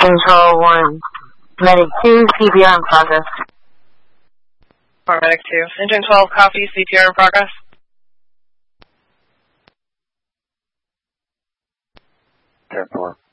Control 1. Medic 2, CPR in progress. Medic 2. Engine 12, copy, CPR in progress. Air 4.